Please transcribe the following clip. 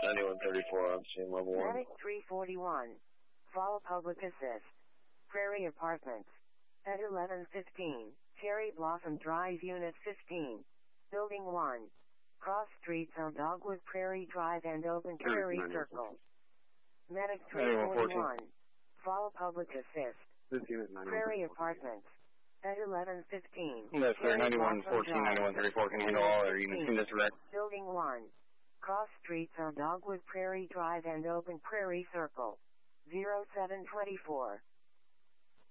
9134 on scene level 1. Medic 341. Fall Public Assist. Prairie Apartments. At 11:15, Cherry Blossom Drive Unit 15. Building 1. Cross streets on Dogwood Prairie Drive and Open Prairie Circle. Medic 341. Fall Public Assist. Prairie Apartments. At 11:15. Yes, sir. 9114, 9134. Can you handle all other units in this direct? Building 1. Cross streets on Dogwood Prairie Drive and Open Prairie Circle. 0724.